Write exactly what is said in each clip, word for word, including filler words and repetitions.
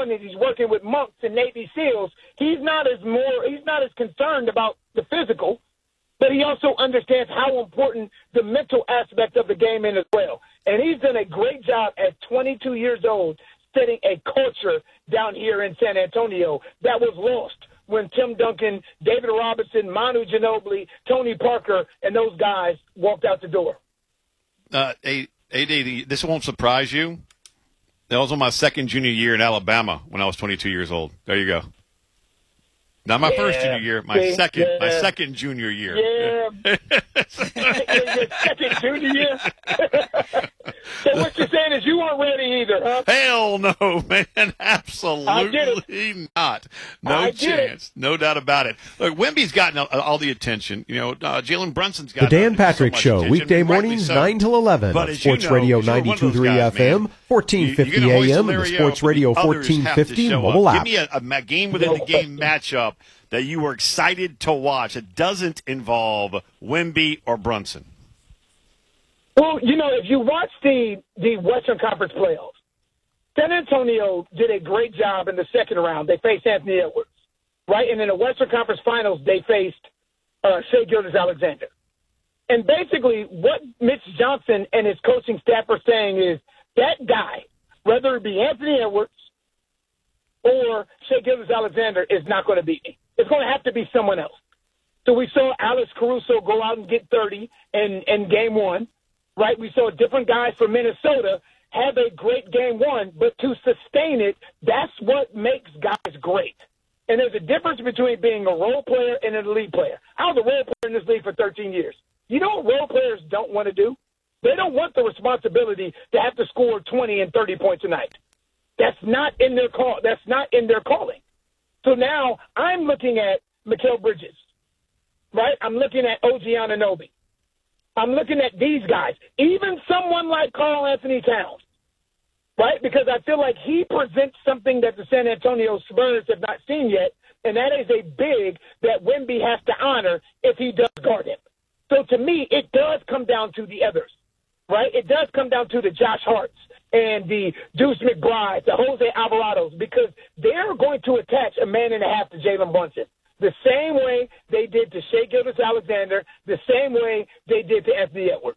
knowing that he's working with monks and Navy SEALs, he's not as more he's not as concerned about the physical, but he also understands how important the mental aspect of the game is as well. And he's done a great job at twenty-two years old setting a culture down here in San Antonio that was lost when Tim Duncan, David Robinson, Manu Ginobili, Tony Parker, and those guys walked out the door. Uh, A D, this won't surprise you. That was on my second junior year in Alabama when I was twenty-two years old. There you go. Not my yeah, first junior year, my yeah, second, yeah. my second junior year. Yeah, your second junior year. So what you're saying is you weren't ready either, huh? Hell no, man, absolutely not. No I chance, no doubt about it. Look, Wemby's gotten all the attention. You know, uh, Jalen Brunson's got the Dan Patrick so Show, attention, weekday mornings so. nine till eleven on Sports you know, Radio ninety-two point three F M, fourteen fifty A M, and the Sports Radio fourteen fifty mobile app. Give me a, a game within the game matchup that you were excited to watch that doesn't involve Wemby or Brunson. Well, you know, if you watch the, the Western Conference playoffs, San Antonio did a great job in the second round. They faced Anthony Edwards, right? And in the Western Conference finals, they faced uh, Shai Gilgeous-Alexander. And basically what Mitch Johnson and his coaching staff are saying is that guy, whether it be Anthony Edwards or Shai Gilgeous-Alexander, is not going to beat me. It's going to have to be someone else. So we saw Alex Caruso go out and get thirty in, in game one, right? We saw different guys from Minnesota have a great game one, but to sustain it, that's what makes guys great. And there's a difference between being a role player and an elite player. I was a role player in this league for thirteen years. You know what role players don't want to do? They don't want the responsibility to have to score twenty and thirty points a night. That's not in their call. That's not in their calling. So now I'm looking at Mikal Bridges, right? I'm looking at O G Anunoby. I'm looking at these guys, even someone like Karl Anthony Towns, right? Because I feel like he presents something that the San Antonio Spurs have not seen yet, and that is a big that Wemby has to honor if he does guard him. So to me, it does come down to the others, right? It does come down to the Josh Harts and the Deuce McBride, the Jose Alvarados, because they're going to attach a man and a half to Jalen Brunson. The same way they did to Shai Gilgeous-Alexander, the same way they did to Anthony Edwards.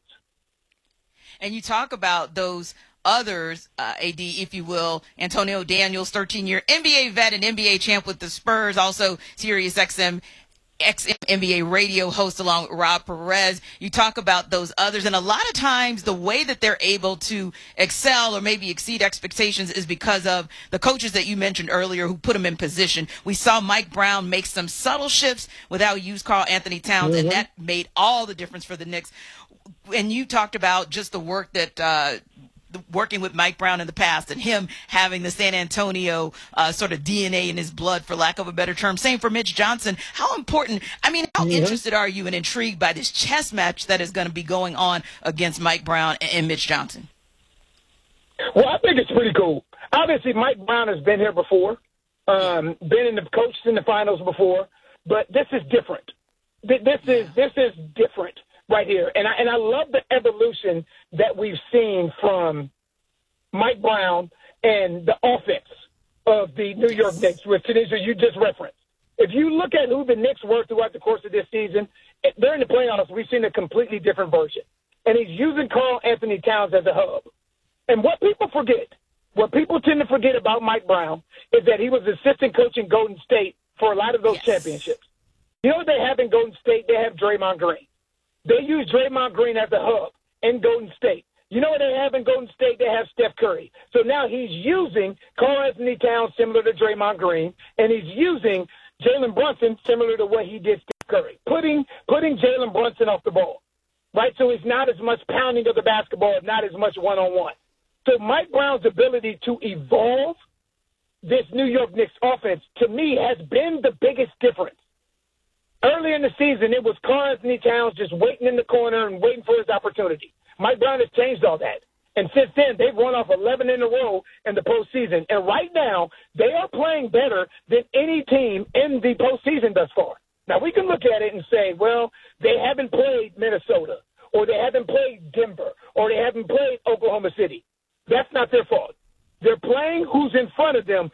And you talk about those others, uh, A D, if you will, Antonio Daniels, thirteen-year N B A vet and N B A champ with the Spurs, also Sirius X M ex-N B A radio host along with Rob Perez. You talk about those others, and a lot of times the way that they're able to excel or maybe exceed expectations is because of the coaches that you mentioned earlier who put them in position. We saw Mike Brown make some subtle shifts without use Karl Anthony Towns, mm-hmm. and that made all the difference for the Knicks. And you talked about just the work that uh, working with Mike Brown in the past and him having the San Antonio uh, sort of D N A in his blood, for lack of a better term. Same for Mitch Johnson. How important, I mean, how mm-hmm. interested are you and intrigued by this chess match that is going to be going on against Mike Brown and Mitch Johnson? Well, I think it's pretty cool. Obviously, Mike Brown has been here before, um, been in the coached in the finals before, but this is different. This is this is different right here, and I and I love the evolution that we've seen from Mike Brown and the offense of the New York Knicks, with Tunisia you just referenced. If you look at who the Knicks were throughout the course of this season, during the playoffs, we've seen a completely different version, and he's using Karl Anthony Towns as a hub. And what people forget, what people tend to forget about Mike Brown, is that he was assistant coach in Golden State for a lot of those yes. championships. You know what they have in Golden State? They have Draymond Green. They use Draymond Green as a hub in Golden State. You know what they have in Golden State? They have Steph Curry. So now he's using Karl Anthony Towns similar to Draymond Green, and he's using Jalen Brunson similar to what he did Steph Curry, putting putting Jalen Brunson off the ball, right? So it's not as much pounding of the basketball, not as much one-on-one. So Mike Brown's ability to evolve this New York Knicks offense, to me, has been the biggest difference. Early in the season, it was Karl Anthony Towns just waiting in the corner and waiting for his opportunity. Mike Brown has changed all that. And since then, they've run off eleven in a row in the postseason. And right now, they are playing better than any team in the postseason thus far. Now, we can look at it and say, well, they haven't played Minnesota, or they haven't played Denver, or they haven't played Oklahoma City. That's not their fault. They're playing who's in front of them